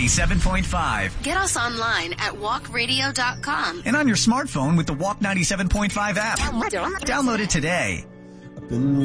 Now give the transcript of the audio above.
97.5. Get us online at walkradio.com. And on your smartphone with the Walk 97.5 app. Download it today.